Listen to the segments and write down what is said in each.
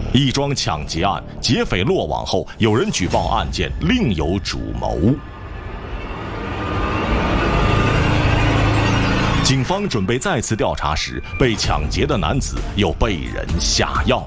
一桩抢劫案，劫匪落网后，有人举报案件另有主谋。警方准备再次调查时，被抢劫的男子又被人下药。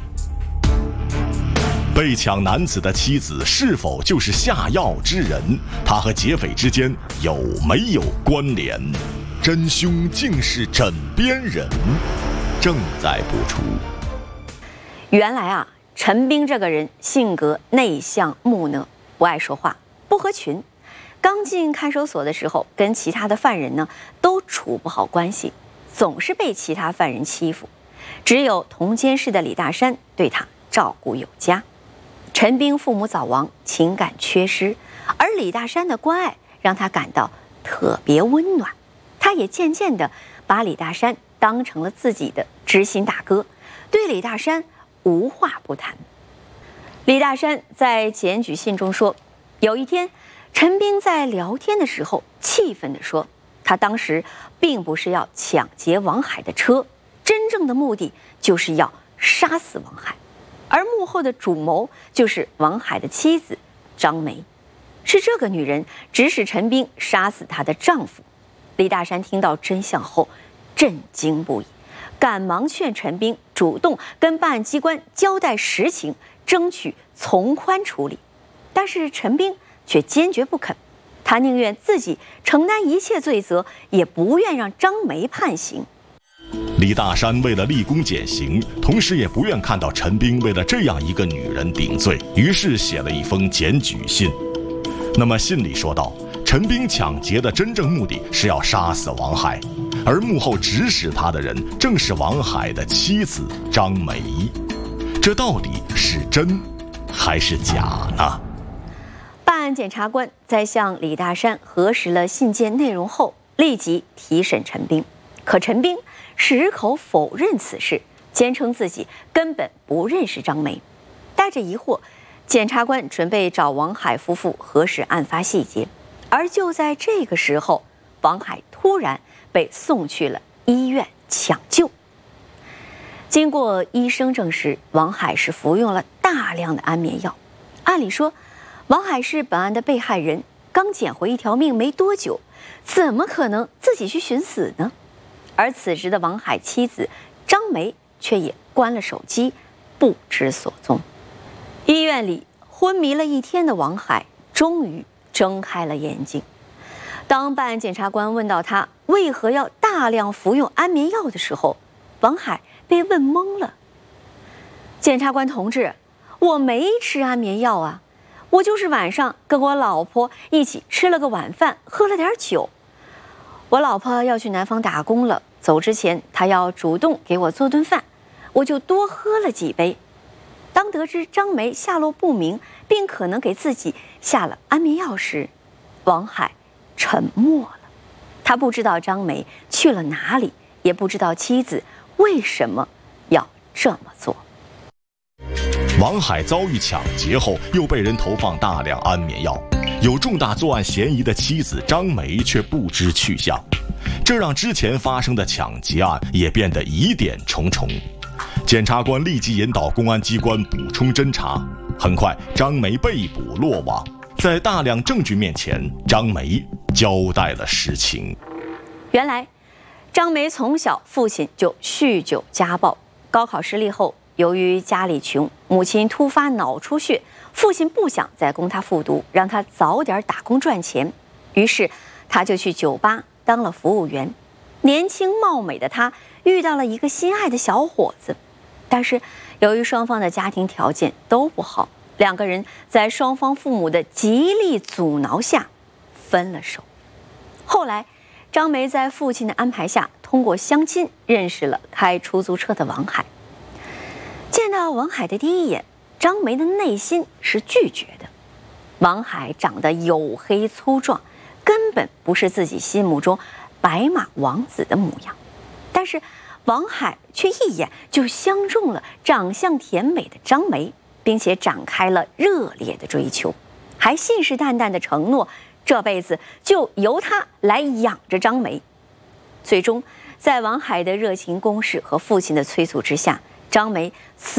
被抢男子的妻子是否就是下药之人？他和劫匪之间有没有关联？真凶竟是枕边人，正在播出。 原来啊，陈斌这个人性格内向木讷，不爱说话，不合群。刚进看守所的时候，跟其他的犯人呢都处不好关系，总是被其他犯人欺负。只有同监室的李大山对他照顾有加。陈斌父母早亡，情感缺失，而李大山的关爱让他感到特别温暖。他也渐渐地把李大山当成了自己的知心大哥，对李大山无话不谈。李大山在检举信中说，有一天陈斌在聊天的时候气愤地说，他当时并不是要抢劫王海的车，真正的目的就是要杀死王海，而幕后的主谋就是王海的妻子张梅，是这个女人指使陈斌杀死她的丈夫。李大山听到真相后震惊不已，赶忙劝陈斌主动跟办案机关交代实情，争取从宽处理。但是陈斌却坚决不肯，他宁愿自己承担一切罪责，也不愿让张梅判刑。 李大山为了立功减刑，同时也不愿看到陈斌为了这样一个女人顶罪，于是写了一封检举信。那么信里说道，陈斌抢劫的真正目的是要杀死王海，而幕后指使他的人正是王海的妻子张梅。这到底是真还是假呢？ 办案检察官在向李大山核实了信件内容后，立即提审陈斌。可陈斌矢口否认此事，坚称自己根本不认识张梅。带着疑惑，检察官准备找王海夫妇核实案发细节。而就在这个时候，王海突然被送去了医院抢救。经过医生证实，王海是服用了大量的安眠药。按理说，王海是本案的被害人，刚捡回一条命没多久，怎么可能自己去寻死呢？而此时的王海妻子张梅却也关了手机，不知所踪。医院里昏迷了一天的王海终于睁开了眼睛。当办案检察官问到他为何要大量服用安眠药的时候，王海被问懵了。检察官同志，我没吃安眠药啊，我就是晚上跟我老婆一起吃了个晚饭，喝了点酒。我老婆要去南方打工了，走之前她要主动给我做顿饭，我就多喝了几杯。当得知张梅下落不明，并可能给自己下了安眠药时，王海沉默了。他不知道张梅去了哪里，也不知道妻子为什么要这么做。 王海遭遇抢劫后，又被人投放大量安眠药，有重大作案嫌疑的妻子张梅却不知去向，这让之前发生的抢劫案也变得疑点重重。检察官立即引导公安机关补充侦查，很快张梅被捕落网。在大量证据面前，张梅交代了实情。 原来张梅从小父亲就酗酒家暴，高考失利后，由于家里穷，母亲突发脑出血，父亲不想再供她复读，让她早点打工赚钱，于是她就去酒吧当了服务员。年轻貌美的她遇到了一个心爱的小伙子，但是由于双方的家庭条件都不好，两个人在双方父母的极力阻挠下分了手。后来张梅在父亲的安排下，通过相亲认识了开出租车的王海。见到王海的第一眼，张梅的内心是拒绝的。王海长得黝黑粗壮，根本不是自己心目中白马王子的模样。但是王海却一眼就相中了长相甜美的张梅，并且展开了热烈的追求，还信誓旦旦地承诺这辈子就由他来养着张梅。最终在王海的热情攻势和父亲的催促之下，张梅